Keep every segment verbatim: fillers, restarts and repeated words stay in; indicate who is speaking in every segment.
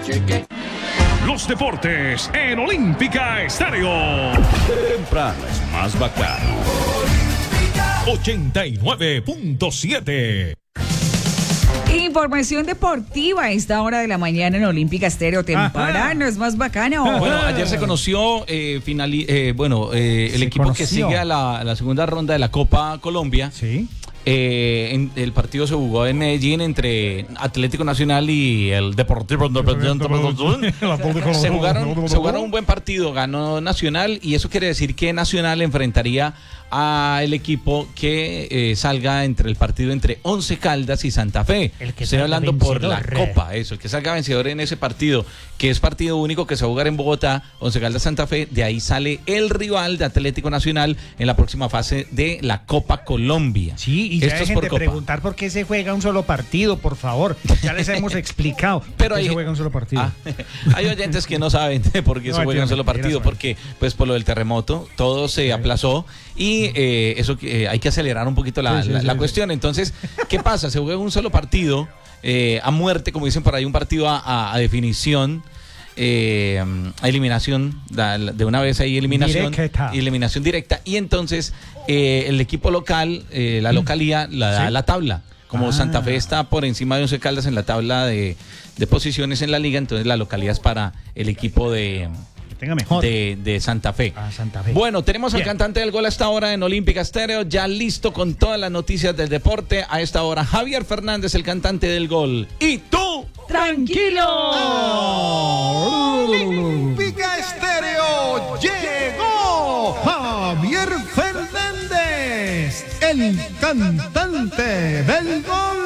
Speaker 1: Los deportes en Olímpica Estéreo.
Speaker 2: Temprano es más bacano.
Speaker 1: ochenta y nueve punto siete.
Speaker 3: Información deportiva a esta hora de la mañana en Olímpica Estéreo. Temprano es más bacano.
Speaker 4: Bueno, ayer se conoció, eh, final, eh, bueno, eh, el
Speaker 5: Se
Speaker 4: equipo
Speaker 5: conoció.
Speaker 4: que sigue a la, a la segunda ronda de la Copa Colombia.
Speaker 5: Sí.
Speaker 4: Eh, en, el partido se jugó en Medellín entre Atlético Nacional y el Deportivo Independiente. Se jugaron, se jugaron un buen partido, ganó Nacional y eso quiere decir que Nacional enfrentaría al equipo que eh, salga entre el partido entre Once Caldas y Santa Fe.
Speaker 5: El que
Speaker 4: Estoy
Speaker 5: salga
Speaker 4: hablando por la
Speaker 5: vencedor.
Speaker 4: Copa, eso, el que salga vencedor en ese partido, que es partido único que se va a jugar en Bogotá, Once Caldas Santa Fe, de ahí sale el rival de Atlético Nacional en la próxima fase de la Copa Colombia.
Speaker 5: Sí, y ya
Speaker 4: Esto es
Speaker 5: dejen
Speaker 4: por
Speaker 5: de
Speaker 4: Copa.
Speaker 5: preguntar por qué se juega un solo partido, por favor. Ya les hemos explicado
Speaker 4: Pero
Speaker 5: por qué
Speaker 4: hay,
Speaker 5: se juega un solo partido.
Speaker 4: Ah, hay oyentes que no saben por qué
Speaker 5: No,
Speaker 4: se juega un solo
Speaker 5: mentira,
Speaker 4: partido,
Speaker 5: mentira,
Speaker 4: porque pues por lo del terremoto todo se aplazó y eh, eso eh, hay que acelerar un poquito la,
Speaker 5: Sí, sí,
Speaker 4: la,
Speaker 5: sí,
Speaker 4: la
Speaker 5: sí.
Speaker 4: cuestión. Entonces, ¿qué pasa? Se juega un solo partido eh, a muerte, como dicen por ahí, un partido a, a- a definición. Eh, a eliminación, da- de una vez ahí eliminación,
Speaker 5: Directa.
Speaker 4: eliminación directa, y entonces eh, el equipo local, eh, la localía, la da
Speaker 5: Sí.
Speaker 4: la tabla. Como
Speaker 5: Ah.
Speaker 4: Santa Fe está por encima de Once Caldas en la tabla de, de posiciones en la liga, entonces la localidad es para el equipo de,
Speaker 5: Que tenga mejor.
Speaker 4: de, de Santa Fe.
Speaker 5: Ah, Santa Fe.
Speaker 4: Bueno, tenemos al
Speaker 5: Bien.
Speaker 4: cantante del gol a esta hora en Olímpica Estéreo, ya listo con todas las noticias del deporte. A esta hora, Javier Fernández, el cantante del gol. ¿Y tú?
Speaker 3: ¡Tranquilo!
Speaker 6: Olímpica Estéreo llegó Javier Fernández, el cantante del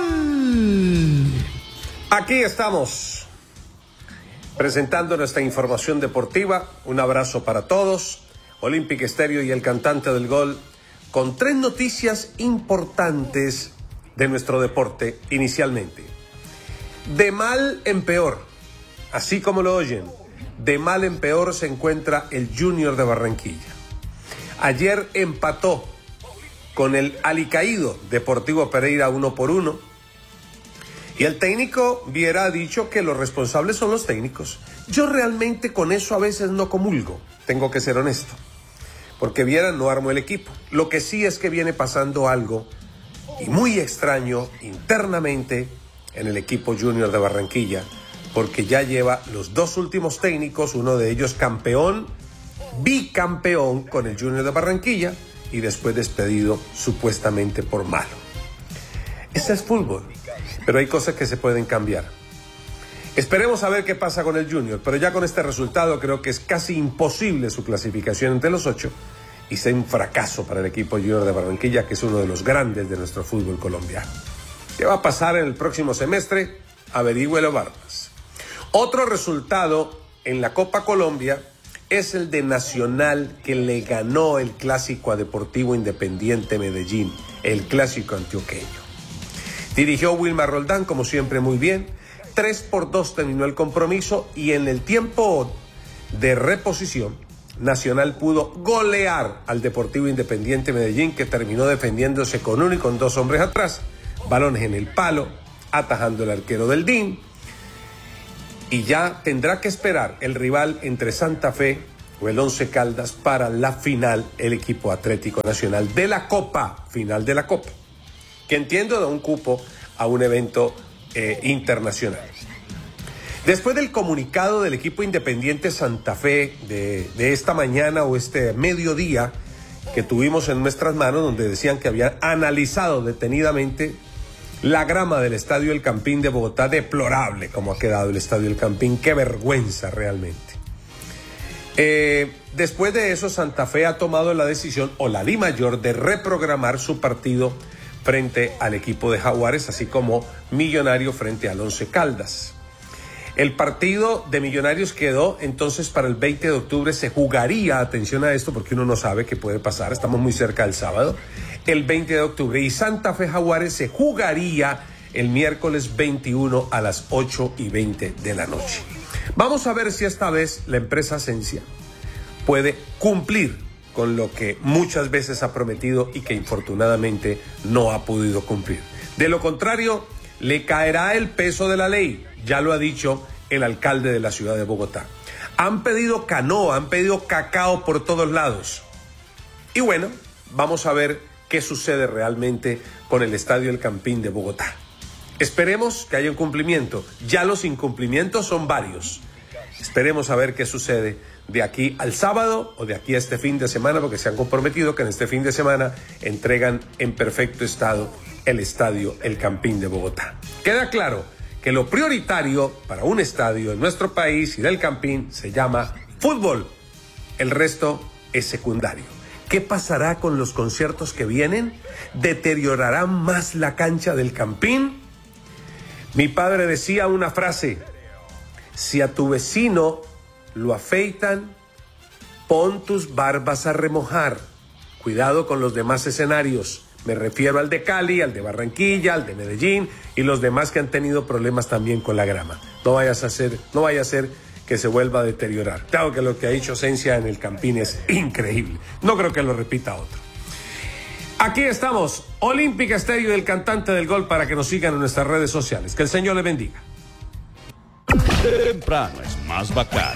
Speaker 6: gol.
Speaker 7: Aquí estamos, presentando nuestra información deportiva. Un abrazo para todos. Olímpica Estéreo y el cantante del gol, con tres noticias importantes de nuestro deporte inicialmente. De mal en peor, así como lo oyen, de mal en peor se encuentra el Junior de Barranquilla. Ayer empató con el alicaído Deportivo Pereira uno por uno. Y el técnico Viera ha dicho que los responsables son los técnicos. Yo realmente con eso a veces no comulgo, tengo que ser honesto, porque Viera no armó el equipo. Lo que sí es que viene pasando algo y muy extraño internamente en el equipo Junior de Barranquilla, porque ya lleva los dos últimos técnicos, uno de ellos campeón, bicampeón con el Junior de Barranquilla y después despedido supuestamente por malo. Ese es fútbol, pero hay cosas que se pueden cambiar. Esperemos a ver qué pasa con el Junior, pero ya con este resultado creo que es casi imposible su clasificación entre los ocho y sea un fracaso para el equipo Junior de Barranquilla, que es uno de los grandes de nuestro fútbol colombiano. ¿Qué va a pasar en el próximo semestre? Averígüelo, Barbas. Otro resultado en la Copa Colombia es el de Nacional, que le ganó el clásico a Deportivo Independiente Medellín, el clásico antioqueño. Dirigió Wilmar Roldán, como siempre, muy bien. tres por dos terminó el compromiso y en el tiempo de reposición, Nacional pudo golear al Deportivo Independiente Medellín, que terminó defendiéndose con uno y con dos hombres atrás, balones en el palo, atajando el arquero del D I N. Y ya tendrá que esperar el rival entre Santa Fe o el Once Caldas para la final, el equipo Atlético Nacional de la Copa, final de la Copa, que entiendo da un cupo a un evento eh, internacional. Después del comunicado del equipo Independiente Santa Fe de, de esta mañana o este mediodía que tuvimos en nuestras manos, donde decían que habían analizado detenidamente la grama del Estadio El Campín de Bogotá, deplorable como ha quedado el Estadio El Campín, qué vergüenza realmente. Eh, después de eso, Santa Fe ha tomado la decisión, o la DIMAYOR, de reprogramar su partido frente al equipo de Jaguares, así como Millonario frente al Once Caldas. El partido de Millonarios quedó entonces para el veinte de octubre, se jugaría, atención a esto porque uno no sabe qué puede pasar, estamos muy cerca del sábado, el veinte de octubre, y Santa Fe Jaguares se jugaría el miércoles veintiuno a las ocho y veinte de la noche. Vamos a ver si esta vez la empresa Ascensia puede cumplir con lo que muchas veces ha prometido y que infortunadamente no ha podido cumplir. De lo contrario, le caerá el peso de la ley. Ya lo ha dicho el alcalde de la ciudad de Bogotá. Han pedido canoa, han pedido cacao por todos lados. Y bueno, vamos a ver qué sucede realmente con el Estadio El Campín de Bogotá. Esperemos que haya un cumplimiento. Ya los incumplimientos son varios. Esperemos a ver qué sucede de aquí al sábado o de aquí a este fin de semana, porque se han comprometido que en este fin de semana entregan en perfecto estado el Estadio El Campín de Bogotá. Queda claro que lo prioritario para un estadio en nuestro país y del Campín se llama fútbol. El resto es secundario. ¿Qué pasará con los conciertos que vienen? ¿Deteriorarán más la cancha del Campín? Mi padre decía una frase: si a tu vecino lo afeitan, pon tus barbas a remojar. Cuidado con los demás escenarios. Me refiero al de Cali, al de Barranquilla, al de Medellín y los demás que han tenido problemas también con la grama. No vayas a hacer, no vaya a ser que se vuelva a deteriorar. Claro que lo que ha dicho Cencia en el Campín es increíble. No creo que lo repita otro. Aquí estamos, Olímpica Estéreo y el cantante del gol, para que nos sigan en nuestras redes sociales. Que el Señor le bendiga.
Speaker 2: Temprano es más bacano.